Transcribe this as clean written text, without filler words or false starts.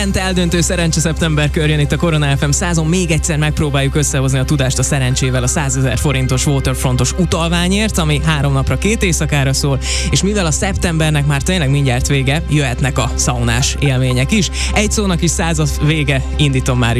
Eldöntő szerencse szeptember körjön itt a Korona FM 100-on. Még egyszer megpróbáljuk összehozni a tudást a szerencsével a 100 000 forintos waterfrontos utalványért, ami 3 napra 2 éjszakára szól, és mivel a szeptembernek már tényleg mindjárt vége, jöhetnek a szaunás élmények is. Egy szónak is 100 vége, indítom már is.